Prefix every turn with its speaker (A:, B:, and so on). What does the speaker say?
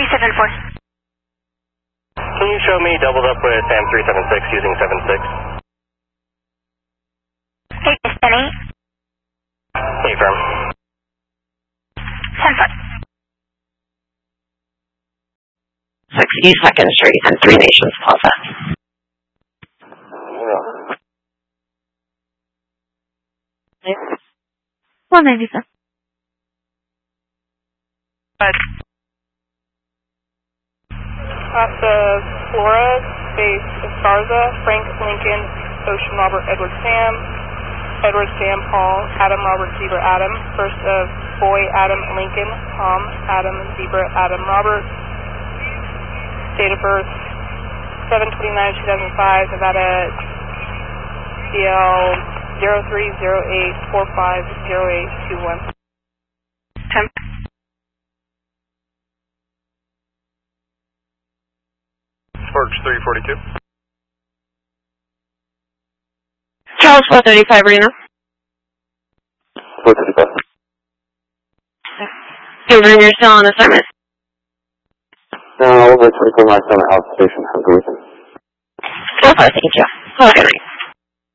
A: 374.
B: Can you show me doubled up with Sam 376 using 76?
A: Hey, 10-8.
B: Hey, firm.
A: 10-4.
C: 62nd Street and Three Nations Plaza.
A: Yeah. 197.
D: Pasta Flora, Space Esparza, Frank Lincoln, Ocean Robert Edward Sam, Paul, Adam Robert Zebra Adam, first of Boy Adam Lincoln, Tom Adam Zebra Adam Robert, date of birth 7/29/2005, Nevada CL 0308450821.
A: 10.
B: Sparks 342.
C: Charles 435 Reno.
B: 435.
C: Confirm you're still on assignment.
B: No, over 24 miles on the outstation. Have a good weekend.
C: So far, thank you. Have a good night.